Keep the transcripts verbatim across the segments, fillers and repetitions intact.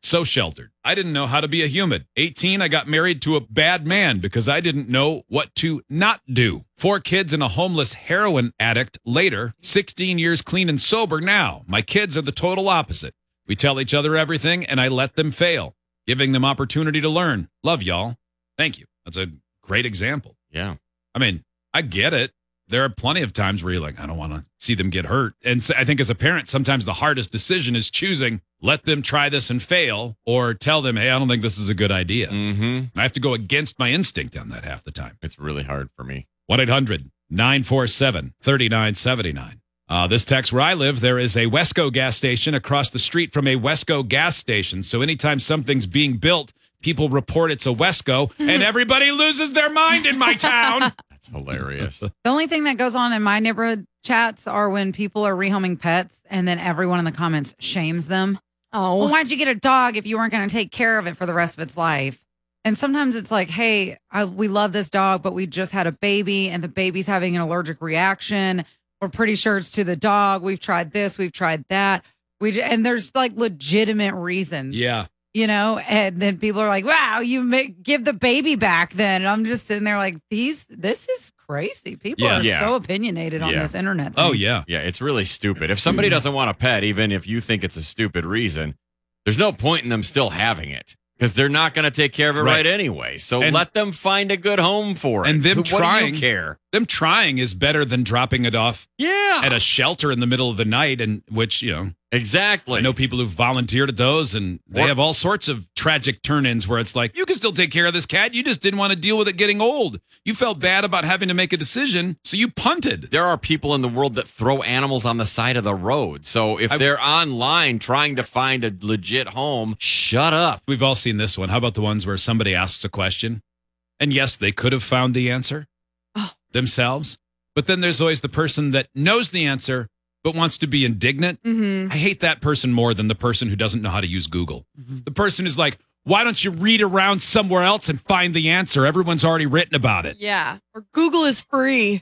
So sheltered. I didn't know how to be a human. eighteen, I got married to a bad man because I didn't know what to not do. Four kids and a homeless heroin addict later. sixteen years clean and sober now. My kids are the total opposite. We tell each other everything, and I let them fail, giving them opportunity to learn. Love y'all. Thank you. That's a great example. Yeah. I mean, I get it. There are plenty of times where you're like, I don't want to see them get hurt. And so I think as a parent, sometimes the hardest decision is choosing, let them try this and fail, or tell them, hey, I don't think this is a good idea. Mm-hmm. I have to go against my instinct on that half the time. It's really hard for me. one eight hundred nine four seven three nine seven nine. Uh, this text, where I live, there is a Wesco gas station across the street from a Wesco gas station. So anytime something's being built, people report it's a Wesco, and everybody loses their mind in my town. That's hilarious. The only thing that goes on in my neighborhood chats are when people are rehoming pets and then everyone in the comments shames them. Oh, Well, why'd you get a dog if you weren't going to take care of it for the rest of its life? And sometimes it's like, hey, I, we love this dog, but we just had a baby and the baby's having an allergic reaction. We're pretty sure it's to the dog. We've tried this. We've tried that. We j- And there's like legitimate reasons. Yeah. You know, and then people are like, wow, you make, give the baby back then. And I'm just sitting there like, these, this is crazy. People Yeah. are Yeah. so opinionated on Yeah. this internet Oh, thing. yeah. Yeah, it's really stupid. If somebody doesn't want a pet, even if you think it's a stupid reason, there's no point in them still having it because they're not going to take care of it right, Right. anyway. So And- let them find a good home for it. And them What do you trying- care? Them trying is better than dropping it off Yeah, at a shelter in the middle of the night, and which, you know, exactly. I know people who've volunteered at those, and they Or- have all sorts of tragic turn-ins where it's like, you can still take care of this cat. You just didn't want to deal with it getting old. You felt bad about having to make a decision, so you punted. There are people in the world that throw animals on the side of the road. So if I- they're online trying to find a legit home, shut up. We've all seen this one. How about the ones where somebody asks a question, and yes, they could have found the answer Oh. themselves, but then there's always the person that knows the answer but wants to be indignant. Mm-hmm. I hate that person more than the person who doesn't know how to use Google. The person who's like, why don't you read around somewhere else and find the answer? Everyone's already written about it. Yeah. Or Google is free.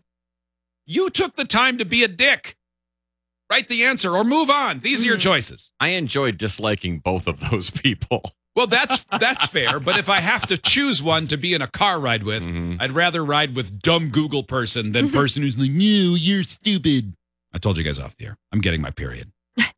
You took the time to be a dick. Write the answer or move on. These are your choices. I enjoy disliking both of those people. Well, that's that's fair, but if I have to choose one to be in a car ride with, Mhm. I'd rather ride with dumb Google person than person who's like, no, you're stupid. I told you guys off the air. I'm getting my period.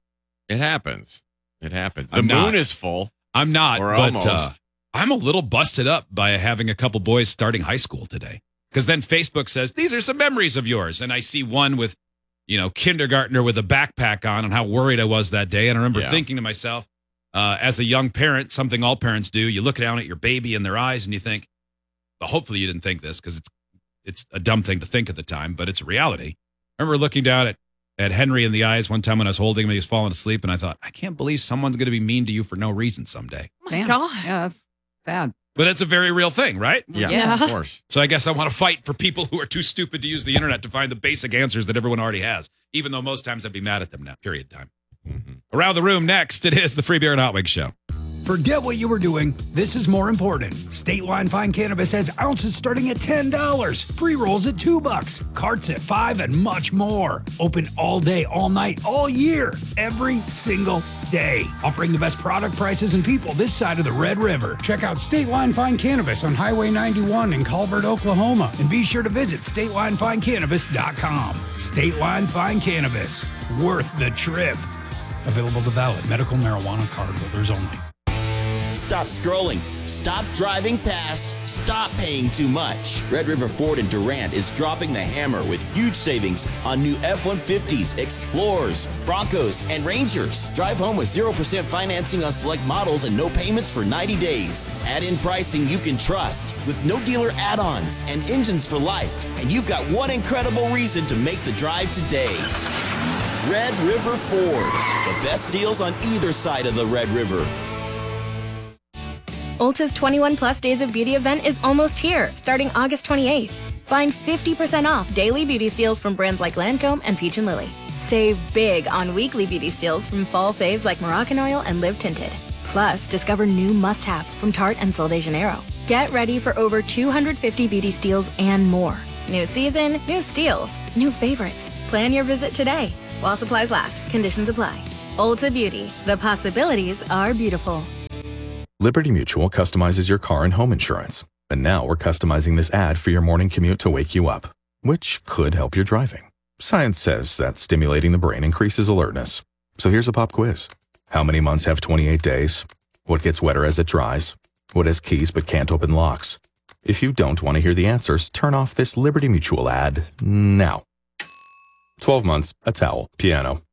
It happens. It happens. The I'm moon not. is full. I'm not, Or but almost. uh, I'm a little busted up by having a couple boys starting high school today. Because then Facebook says, these are some memories of yours. And I see one with, you know, kindergartner with a backpack on and how worried I was that day. And I remember Yeah. thinking to myself, uh, as a young parent, something all parents do, you look down at your baby in their eyes and you think, well, hopefully you didn't think this because it's it's a dumb thing to think at the time, but it's a reality. I remember looking down at, at Henry in the eyes one time when I was holding him, he was falling asleep, and I thought, I can't believe someone's going to be mean to you for no reason someday. Oh my Damn. God. Yeah, that's sad. But it's a very real thing, right? Yeah, Yeah. of course. So I guess I want to fight for people who are too stupid to use the internet to find the basic answers that everyone already has, even though most times I'd be mad at them now, period time. Mhm. Around the room next, it is the Free Beer and Hot Wings Show. Forget what you were doing. This is more important. State Line Fine Cannabis has ounces starting at ten dollars, pre-rolls at two bucks, carts at five, and much more. Open all day, all night, all year, every single day. Offering the best product prices and people this side of the Red River. Check out State Line Fine Cannabis on Highway ninety-one in Colbert, Oklahoma. And be sure to visit state line fine cannabis dot com. State Line Fine Cannabis. Worth the trip. Available to valid medical marijuana card holders only. Stop scrolling. Stop driving past. Stop paying too much. Red River Ford in Durant is dropping the hammer with huge savings on new F one fifties, Explorers, Broncos, and Rangers. Drive home with zero percent financing on select models and no payments for ninety days. Add in pricing you can trust with no dealer add-ons and engines for life. And you've got one incredible reason to make the drive today. Red River Ford. The best deals on either side of the Red River. Ulta's twenty-one plus Days of Beauty event is almost here, starting August twenty-eighth. Find fifty percent off daily beauty steals from brands like Lancome and Peach and Lily. Save big on weekly beauty steals from fall faves like Moroccan Oil and Live Tinted. Plus, discover new must-haves from Tarte and Sol de Janeiro. Get ready for over two hundred fifty beauty steals and more. New season, new steals, new favorites. Plan your visit today. While supplies last, conditions apply. Ulta Beauty, the possibilities are beautiful. Liberty Mutual customizes your car and home insurance. And now we're customizing this ad for your morning commute to wake you up, which could help your driving. Science says that stimulating the brain increases alertness. So here's a pop quiz. How many months have twenty-eight days? What gets wetter as it dries? What has keys but can't open locks? If you don't want to hear the answers, turn off this Liberty Mutual ad now. twelve months, a towel, piano.